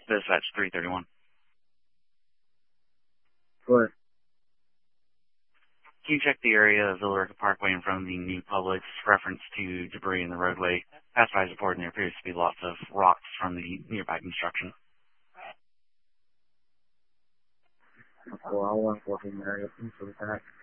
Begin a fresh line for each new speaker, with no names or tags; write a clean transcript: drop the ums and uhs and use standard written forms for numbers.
Dispatch 331.
Good.
Can you check the area of Villa Rica Parkway in front of the new Publix reference to debris in the roadway? Passed by report, and there appears to be lots of rocks from the nearby construction.
Well, I'll work in there. Please for that.